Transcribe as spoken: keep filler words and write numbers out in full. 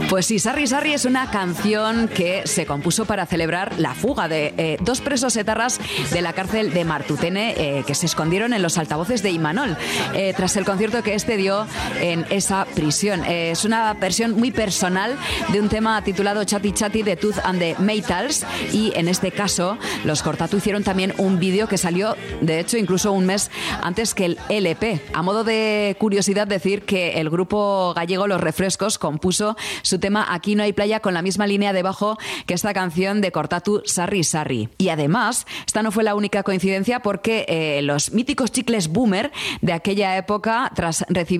Pues sí, Sarri Sarri es una canción que se compuso para celebrar la fuga de eh, dos presos etarras de la cárcel de Martutene eh, que se escondieron en los altavoces de Imanol eh, tras el concierto que este dio en esa prisión. Eh, es una versión muy personal de un tema titulado Chatty Chatty de Tooth and the Maytals, y en este caso los Cortatu hicieron también un vídeo que salió, de hecho, incluso un mes antes que el L P. A modo de curiosidad, decir que el grupo gallego Los Refrescos compuso su tema Aquí no hay playa con la misma línea de bajo que esta canción de Cortatu, Sarri Sarri. Y además, esta no fue la única coincidencia, porque eh, los míticos chicles Boomer de aquella época, tras recibir